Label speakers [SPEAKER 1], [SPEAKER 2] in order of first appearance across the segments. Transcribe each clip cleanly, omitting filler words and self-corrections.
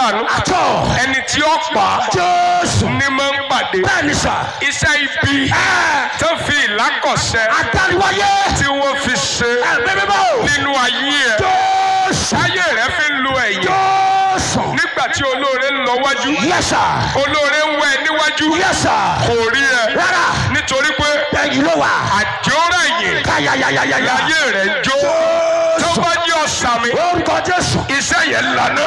[SPEAKER 1] láàánú. Ẹni tí ó pa ní máa ń pàdé. Iṣẹ́ ibi tó fi ìlákọ̀ṣẹ́ tí wọ́n fi ṣe nínú ayé ẹ̀. Ayé rẹ̀ fi ń lu ẹ̀yìn. Nígbà tí olóore ń lọ wájú, olóore ń wẹ̀ níwájú, kò rí ẹ. Nítorí pé àjọra yìí láyé rẹ̀ ń jó. Tó bá jẹ́ ọ̀sàmì, iṣẹ́ yẹn lànà.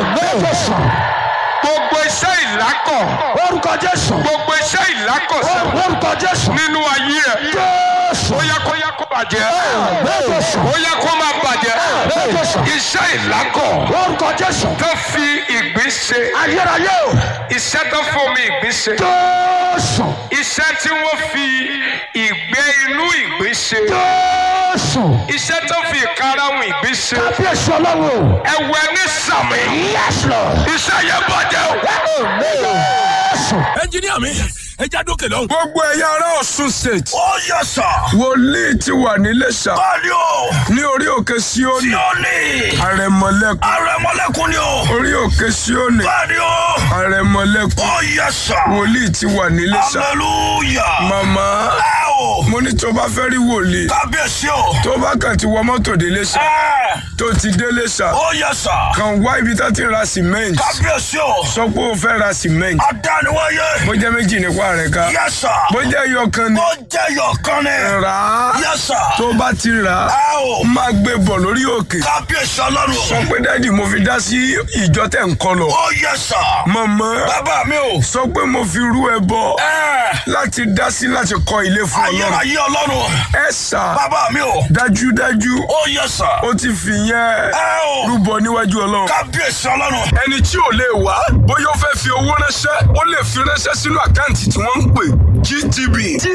[SPEAKER 1] Gbogbo iṣẹ́ ìlákọ̀. Gbogbo iṣẹ́ ìlákọ̀ṣẹ́ nínú ayé ẹ̀. Ó yẹ kó bàjẹ́. Ó yẹ kó máa bàjẹ́. Iṣẹ́ ìlákọ̀ tó fi ìgbín ṣe. Iṣẹ́ tó fomi ìgbín ṣe. Iṣẹ́ tí wọ́n fi ìgbẹ́ inú ìgbín ṣe. Iṣẹ́ tó fi ìkarahun ìgbín ṣe. Ẹ̀wẹ̀ ní sàmì. Iṣẹ́ yẹn bàjẹ́ o.
[SPEAKER 2] Ẹnjiníà mi, ẹ já dókè lọ.
[SPEAKER 3] Gbogbo ẹ̀yà ará Ọ̀ṣun state.
[SPEAKER 2] Ó yẹ sà.
[SPEAKER 3] Wòlíì ti wà ní Iléṣà.
[SPEAKER 2] Báyìí o.
[SPEAKER 3] Ní orí òkè Síónì.
[SPEAKER 2] Síónì.
[SPEAKER 3] Àrẹ̀mọlẹ́kùn.
[SPEAKER 2] Àrẹ̀mọlẹ́kùn ni o.
[SPEAKER 3] Orí òkè Síónì.
[SPEAKER 2] Báyìí o.
[SPEAKER 3] Àrẹ̀mọlẹ́kùn.
[SPEAKER 2] Ó yẹ sà.
[SPEAKER 3] Wòlíì ti wà ní Iléṣà.
[SPEAKER 2] Hallelujah.
[SPEAKER 3] Màmá. Mo ní tó bá fẹ́ rí wòlíì.
[SPEAKER 2] Kábíyèsí o.
[SPEAKER 3] Tó bá kàn ti wọ mọ́tò dé Iléṣà. Tó ti dé Iléṣà.
[SPEAKER 2] Ó yẹ sà.
[SPEAKER 3] Kàn wá ibi tá ti ra cement.
[SPEAKER 2] Kábíyèsí o.
[SPEAKER 3] Sọ pé o fẹ́ ra cement.
[SPEAKER 2] Adániwáyé.
[SPEAKER 3] Bó jẹ́ méjì nípa rẹ̀ ká.
[SPEAKER 2] Yes sir.
[SPEAKER 3] Bó jẹ́ ẹyọkan ni.
[SPEAKER 2] Bó jẹ́ ẹyọkan ni.
[SPEAKER 3] Rà á.
[SPEAKER 2] Yes sir.
[SPEAKER 3] Tó bá ti rà á. Máa gbé bọ̀ lórí òkè.
[SPEAKER 2] Kábíyèsí Ọlọ́run.
[SPEAKER 3] Sọ pé dádì mo fi dá sí ìjọ tẹ̀ ń kọ́ lọ.
[SPEAKER 2] Ó yẹ sà.
[SPEAKER 3] Màmá.
[SPEAKER 2] Bàbá mi o.
[SPEAKER 3] Sọ pé mo fi rú ẹbọ. Láti dá sí láti kọ́ ilé fún Ọlọ́run.
[SPEAKER 2] Ayérayé Ọlọ́run.
[SPEAKER 3] Ẹ sà.
[SPEAKER 2] Bàbá mi o.
[SPEAKER 3] Dájúdájú.
[SPEAKER 2] Ó yẹ sà.
[SPEAKER 3] Ó ti fi yẹn rúbọ níwájú Ọlọ́run.
[SPEAKER 2] Kábíyèsí Ọlọ́run.
[SPEAKER 3] Ẹni tí ò lè wá bóyá ó fẹ́ fi owó ránṣẹ́ ó lè fi ránṣẹ́ sínú àkáǹtì tí wọ́n ń pè GTB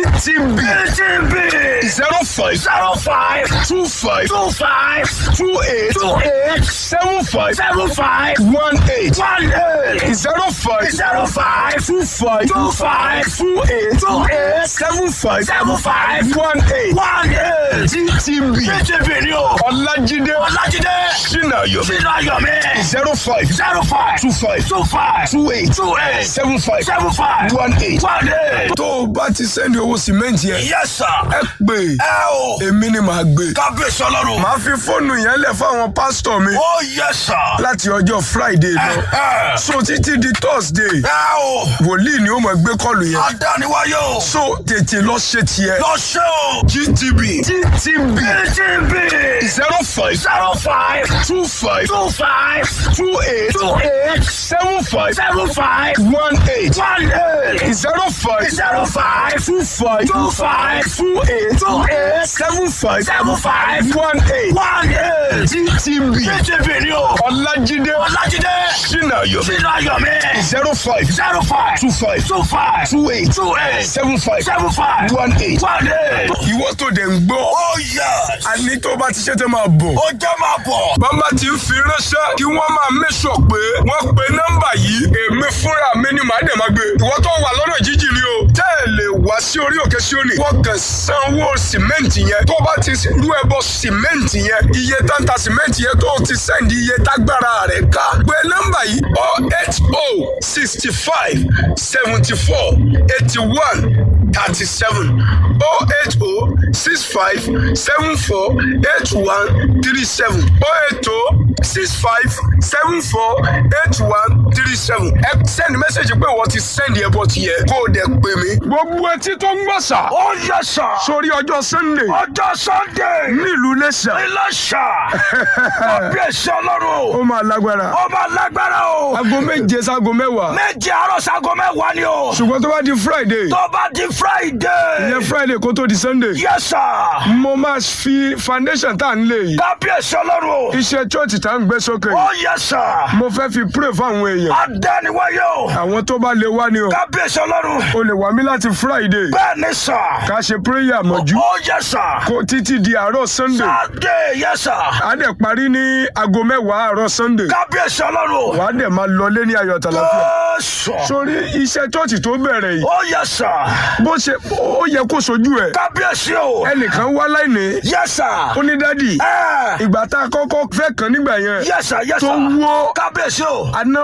[SPEAKER 3] 05 25 28 75 18 05 25 28 75 18
[SPEAKER 2] GTB ni o.
[SPEAKER 3] Ọlájídé Ṣínàyọ̀mí 05 25 28 75 18. Tó o bá ti sẹ́ni owó sìmẹ́ǹtì yẹn.
[SPEAKER 2] Yes sir.
[SPEAKER 3] Ẹ pè. Èmi ni màá gbé.
[SPEAKER 2] Kábíyèsí Ọlọ́run.
[SPEAKER 3] Màá fi fóònù yẹn lẹ̀ fáwọn pásítọ̀ mi.
[SPEAKER 2] Ó yes sir.
[SPEAKER 3] Láti ọjọ́ Friday lọ. So títí di Thursday. Wòlíì ni ó máa gbé kọ́ọ̀lù yẹn.
[SPEAKER 2] Adániwáyé o.
[SPEAKER 3] So tètè lọ ṣe tiẹ̀.
[SPEAKER 2] Lọ ṣe o.
[SPEAKER 3] GTB
[SPEAKER 2] 05
[SPEAKER 3] 25 28 75
[SPEAKER 2] 18
[SPEAKER 3] 05 25 28 75 18
[SPEAKER 2] GTB ni o.
[SPEAKER 3] Ọlájídé Ṣínàyọ̀mí 05 25 28 75 18. Ìwọ tó dẹ̀ ń gbọ́.
[SPEAKER 2] Ó yẹ.
[SPEAKER 3] Àní tó bá ti ṣe tẹ́ máa bọ̀.
[SPEAKER 2] Ó jẹ́ máa bọ̀.
[SPEAKER 3] Bàbá ti ń fi ránṣẹ́ kí wọ́n máa mẹ́sọ̀ pé wọ́n pe nọ́mbà yìí. Èmi fúnra mi ni màá dẹ̀ máa gbé. Ìwọ tó wà lọ́nà jíjìn ni o. Tẹ́ ẹ lè wá sí orí òkè Síónì. Wọ́n kàn sanwó sìmẹ́ǹtì yẹn. Tó bá ti rú ẹbọ sìmẹ́ǹtì yẹn. Iye táǹtà sìmẹ́ǹtì yẹn tó ti sẹ́ǹdì iye tágbára rẹ̀ ká. Pé nọ́mbà yìí 080 65 74 81 37 080 65 74 81 37 080 65 74 81 37. Ẹ send message pé wọ́n ti send ẹbọ tiẹ̀ kó o dẹ̀ pè mí. Gbogbo etí tó ń gbọ́ sà.
[SPEAKER 2] Ó yẹ sà.
[SPEAKER 3] Sórí ọjọ́ Sunday.
[SPEAKER 2] Ọjọ́ Sunday.
[SPEAKER 3] Nílùú Iléṣà.
[SPEAKER 2] Kábíyèsí Ọlọ́run.
[SPEAKER 3] Ó máa lágbára.
[SPEAKER 2] Ó máa lágbára o.
[SPEAKER 3] Aago méje sáago mẹ́wàá.
[SPEAKER 2] Méje àárọ̀ sáago mẹ́wàá ni o.
[SPEAKER 3] Ṣùgbọ́n tó bá di Friday.
[SPEAKER 2] Tó bá di Friday.
[SPEAKER 3] Ìyẹn Friday kó tó di Sunday.
[SPEAKER 2] Yes sir.
[SPEAKER 3] Mo máa fi foundation tá à ń lè yìí.
[SPEAKER 2] Kábíyèsí Ọlọ́run.
[SPEAKER 3] Iṣẹ́ church tá à ń gbé sókè.
[SPEAKER 2] Ó yẹ sà.
[SPEAKER 3] Mo fẹ́ fi pray fún àwọn èèyàn.
[SPEAKER 2] Adániwáyé o.
[SPEAKER 3] Àwọn tó bá lè wá ni o.
[SPEAKER 2] Kábíyèsí Ọlọ́run.
[SPEAKER 3] O lè wá mí láti Friday.
[SPEAKER 2] Bẹ́ẹ̀ni sà.
[SPEAKER 3] Ká ṣe prayer mọ́jú.
[SPEAKER 2] Ó yẹ sà.
[SPEAKER 3] Kó títí di àárọ̀ Sunday.
[SPEAKER 2] Sunday yẹ sà.
[SPEAKER 3] A dẹ̀ parí ní aago mẹ́wàá àárọ̀ Sunday.
[SPEAKER 2] Kábíyèsí Ọlọ́run.
[SPEAKER 3] Wàá dẹ̀ máa lọlé ní ayọ̀ àtàlàfíà. Sórí iṣẹ́ church tó bẹ̀rẹ̀ yìí.
[SPEAKER 2] Ó yẹ sà.
[SPEAKER 3] Bó ṣe ó yẹ kó sojú ẹ̀.
[SPEAKER 2] Kábíyèsí o.
[SPEAKER 3] Ẹnìkan wá láìní.
[SPEAKER 2] Yes sir.
[SPEAKER 3] Ó ní dádì. Ìgbà tá a kọ́kọ́ fẹ́ kàn nígbà yẹn.
[SPEAKER 2] Yes sir, yes sir.
[SPEAKER 3] Tó wó.
[SPEAKER 2] Kábíyèsí o.
[SPEAKER 3] Àná